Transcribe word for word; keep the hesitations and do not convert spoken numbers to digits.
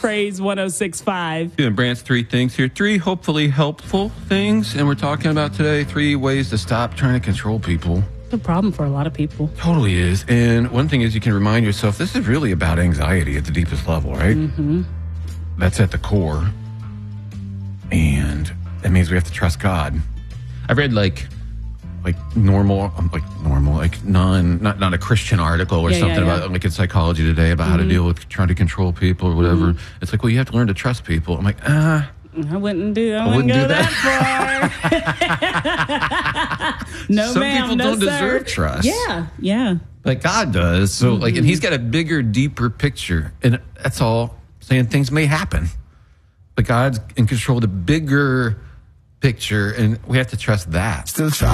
Praise one oh six point five. Doing Brandt's three things here. Three hopefully helpful things. And we're talking about today three ways to stop trying to control people. It's a problem for a lot of people. Totally is. And one thing is you can remind yourself this is really about anxiety at the deepest level, right? Mm-hmm. That's at the core. And that means we have to trust God. I've read like like normal, um, like normal, like non, not not a Christian article or Yeah, something yeah, yeah. about like in Psychology Today about Mm-hmm. how to deal with trying to control people or whatever. Mm-hmm. It's like, well, you have to learn to trust people. I'm like, ah. I wouldn't do. I, I wouldn't, wouldn't go do that far. no, Some ma'am. people no, don't sir. deserve trust. Yeah, yeah. Like God does. So Mm-hmm. like, and he's got a bigger, deeper picture. And that's all saying things may happen. But God's in control of the bigger picture, and we have to trust that. Still try.